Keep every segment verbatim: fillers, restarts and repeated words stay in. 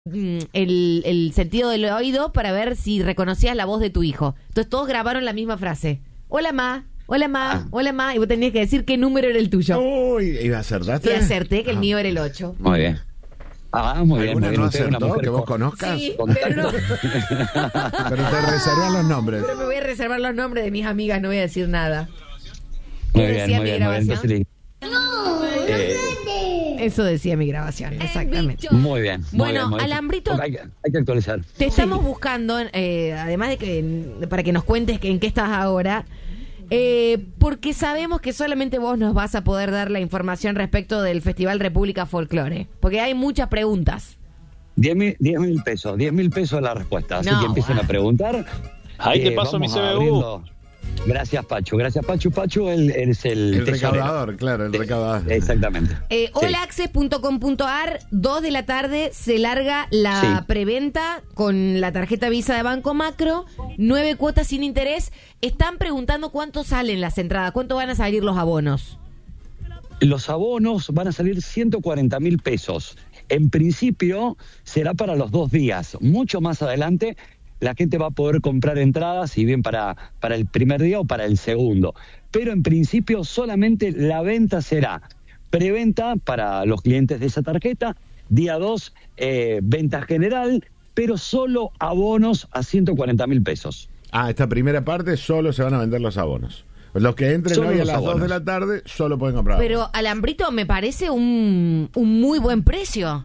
el, el sentido del oído para ver si reconocías la voz de tu hijo. Entonces todos grabaron la misma frase. Hola, ma. Hola, ma. Ah. Hola, ma. Y vos tenías que decir qué número era el tuyo. Uy, ¿y acertaste? Y acerté que el ah. mío era el ocho. Muy bien. Ah, muy bien. ¿Alguna muy no bien. acertó que vos conozcas? Sí, pero no. Pero te reservan los nombres. Pero me voy a reservar los nombres de mis amigas, no voy a decir nada. Muy bien, muy bien, muy bien. Entonces, no, eh, Eso decía mi grabación, exactamente. Muy bien. Muy bueno, bien, muy bien. Alambrito, hay, hay que actualizar. Te estamos buscando, eh, además de que para que nos cuentes que, en qué estás ahora, eh, porque sabemos que solamente vos nos vas a poder dar la información respecto del Festival República Folklore, porque hay muchas preguntas. diez mil pesos, diez mil pesos la respuesta, así no, que empiecen wow. a preguntar. Ahí eh, te paso mi C B U. Abriendo. Gracias, Pacho. Gracias, Pacho. Pacho él, él es el, el recaudador, claro, el recaudador. Exactamente. Eh, sí. hola access punto com punto a r, dos de la tarde se larga la sí. preventa con la tarjeta Visa de Banco Macro, nueve cuotas sin interés. Están preguntando cuánto salen las entradas, cuánto van a salir los abonos. Los abonos van a salir ciento cuarenta mil pesos. En principio será para los dos días. Mucho más adelante la gente va a poder comprar entradas, si bien para, para el primer día o para el segundo. Pero en principio solamente la venta será preventa para los clientes de esa tarjeta, día dos, eh, venta general, pero solo abonos a ciento cuarenta mil pesos. Ah, esta primera parte solo se van a vender los abonos. Los que entren Solo hoy a los las abonos. dos de la tarde solo pueden comprar Pero, abonos. Alambrito, me parece un, un muy buen precio.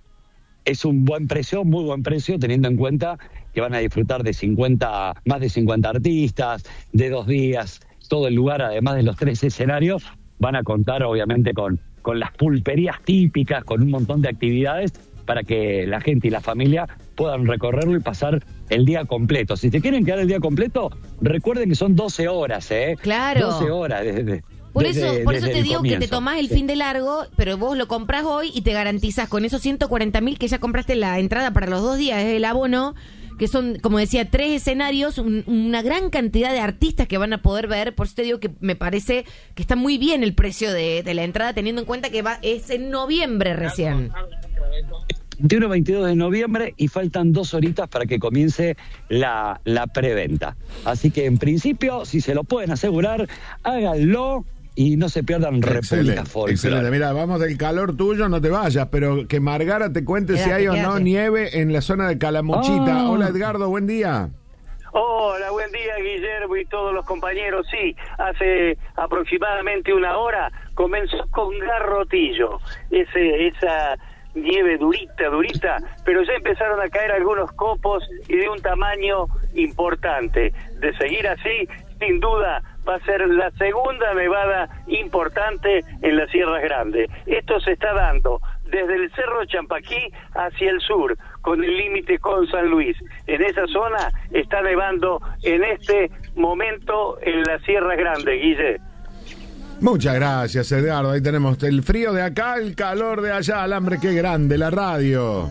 Es un buen precio, muy buen precio, teniendo en cuenta que van a disfrutar de cincuenta, más de cincuenta artistas, de dos días, todo el lugar, además de los tres escenarios, van a contar obviamente con, con las pulperías típicas, con un montón de actividades para que la gente y la familia puedan recorrerlo y pasar el día completo. Si te quieren quedar el día completo, recuerden que son doce horas, ¿eh? Claro. doce horas desde... Por Desde, eso, por eso te digo comienzo. que te tomás el sí. fin de largo, pero vos lo compras hoy y te garantizás con esos ciento cuarenta mil que ya compraste la entrada para los dos días, es el abono, que son, como decía, tres escenarios, un, una gran cantidad de artistas que van a poder ver. Por eso te digo que me parece que está muy bien el precio de, de la entrada, teniendo en cuenta que va es en noviembre recién. veintiuno y veintidós de noviembre y faltan dos horitas para que comience la, la preventa. Así que en principio, si se lo pueden asegurar, háganlo. Y no se pierdan República Folklore. Excelente, mira, vamos del calor tuyo, no te vayas, pero que Margara te cuente Quédate, si hay quédate. o no nieve en la zona de Calamuchita. Oh. Hola Edgardo, buen día. Hola, buen día Guillermo y todos los compañeros. Sí, hace aproximadamente una hora comenzó con garrotillo, ese, esa nieve durita, durita, pero ya empezaron a caer algunos copos y de un tamaño importante. De seguir así, sin duda va a ser la segunda nevada importante en las Sierras Grandes. Esto se está dando desde el Cerro Champaquí hacia el sur, con el límite con San Luis. En esa zona está nevando en este momento en las Sierras Grandes, Guille. Muchas gracias Edgardo, ahí tenemos el frío de acá, el calor de allá, Alambre, qué grande la radio.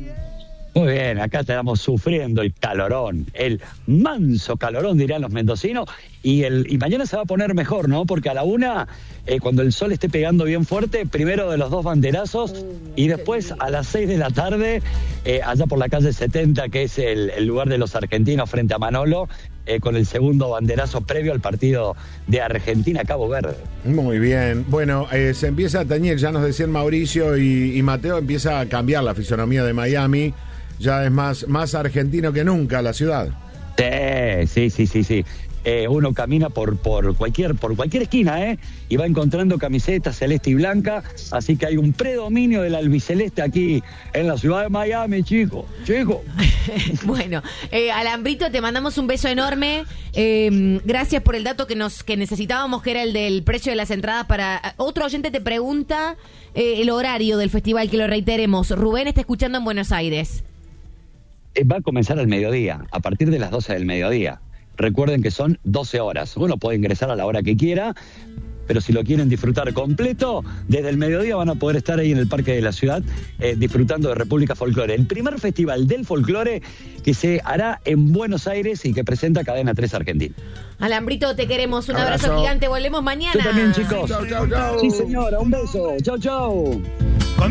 Muy bien, acá estamos sufriendo el calorón, el manso calorón, dirían los mendocinos, y el y mañana se va a poner mejor, ¿no? Porque a la una, eh, cuando el sol esté pegando bien fuerte, primero de los dos banderazos, y después a las seis de la tarde, eh, allá por la calle setenta, que es el, el lugar de los argentinos frente a Manolo, eh, con el segundo banderazo previo al partido de Argentina-Cabo Verde. Muy bien, bueno, eh, se empieza a teñir, ya nos decían Mauricio y, y Mateo, empieza a cambiar la fisonomía de Miami. Ya es más, más argentino que nunca la ciudad. Sí, sí, sí, sí, sí. Eh, uno camina por, por cualquier, por cualquier esquina, ¿eh? Y va encontrando camisetas celeste y blanca, así que hay un predominio del albiceleste aquí en la ciudad de Miami, chico, chico. Bueno, eh, Alambrito, te mandamos un beso enorme. Eh, gracias por el dato que nos que necesitábamos, que era el del precio de las entradas para... Otro oyente te pregunta eh, el horario del festival, que lo reiteremos. Rubén está escuchando en Buenos Aires. Va a comenzar al mediodía, a partir de las doce del mediodía. Recuerden que son doce horas. Uno puede ingresar a la hora que quiera, pero si lo quieren disfrutar completo, desde el mediodía van a poder estar ahí en el Parque de la Ciudad eh, disfrutando de República Folklore, el primer festival del folclore que se hará en Buenos Aires y que presenta Cadena tres Argentina. Alambrito, te queremos. Un Abrazo. abrazo gigante. Volvemos mañana. Yo también, chicos. Chau, chau, chau. Sí, señora. Un beso. Chau, chau.